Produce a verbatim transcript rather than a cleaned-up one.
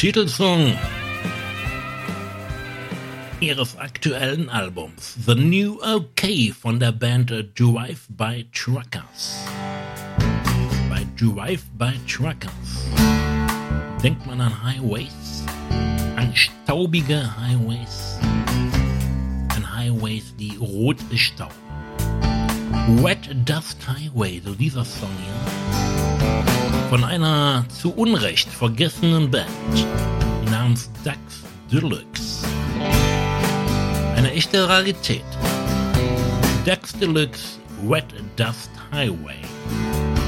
Titelsong ihres aktuellen Albums The New OK von der Band Drive-By Truckers. Bei Drive-By Truckers denkt man an Highways, an staubige Highways, an Highways, die rot Staub. Wet Dust Highway, so dieser Song hier, von einer zu Unrecht vergessenen Band namens Dax Deluxe. Eine echte Rarität. Dax Deluxe, Wet Dust Highway.